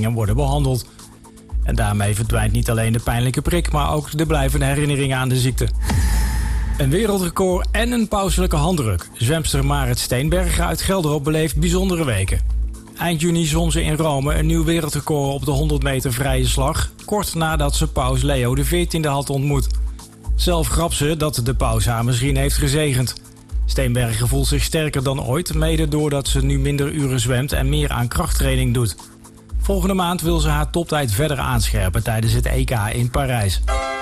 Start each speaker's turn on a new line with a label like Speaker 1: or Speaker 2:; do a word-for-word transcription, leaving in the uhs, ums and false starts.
Speaker 1: trainingen worden behandeld. En daarmee verdwijnt niet alleen de pijnlijke prik, maar ook de blijvende herinneringen aan de ziekte. Een wereldrecord en een pauselijke handdruk. Zwemster Marit Steenbergen uit Gelderop beleeft bijzondere weken. Eind juni zwom ze in Rome een nieuw wereldrecord op de honderd meter vrije slag, kort nadat ze paus Leo de veertiende had ontmoet. Zelf grapt ze dat de paus haar misschien heeft gezegend. Steenbergen voelt zich sterker dan ooit, mede doordat ze nu minder uren zwemt en meer aan krachttraining doet. Volgende maand wil ze haar toptijd verder aanscherpen tijdens het E K in Parijs.